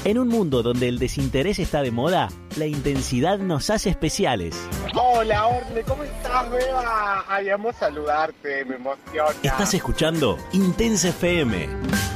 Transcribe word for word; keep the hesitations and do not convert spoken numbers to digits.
En un mundo donde el desinterés está de moda, la intensidad nos hace especiales. Hola, Orne, ¿cómo estás, Beba? Ay, amo saludarte, me emociona. Estás escuchando Intensa F M.